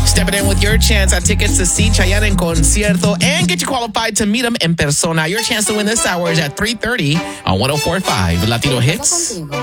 Stepping in with your chance at tickets to see Chayanne en concierto and get you qualified to meet him en persona. Your chance to win this hour is at 3:30 on 104.5 Latino Hits.